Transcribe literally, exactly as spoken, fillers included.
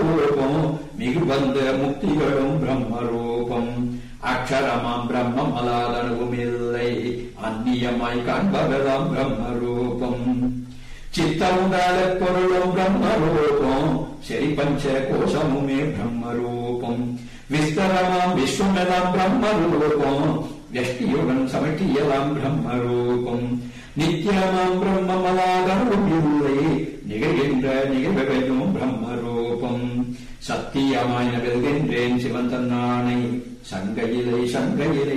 ரூபம் மிகு வந்த முக்திகளும் பிரம்ம ரூபம் அக்ஷரமாம் பிரம்மம் அலாதனவும் இல்லை அந்நியமாய் காண்பவதாம் பிரம்ம ரூபம் சித்தமுண்டால பொருளும் பிரம்ம ரூபம் சரி பஞ்ச கோஷமுமே பிரம்ம ரூபம் விஸ்தரமாம் விஸ்வமெல்லாம் பிரம்ம ரூபம் வெஷ்டியுடன் சமட்டியலாம் பிரம்ம ரூபம் நித்தியமாம் பிரம்மமலாதனவும் இல்லை நிகழ்கின்ற நிகழ்வையும் பிரம்ம ரூபம் சத்தியமாய் நகழ்கின்றேன் சிவன் தன்னானை சங்கையிலை சங்கையிலை